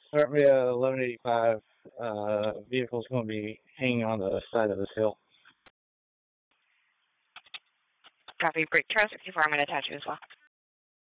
Start me at 1185. Vehicle's going to be hanging on the side of this hill. Copy. Break trail 64. I'm going to attach you as well.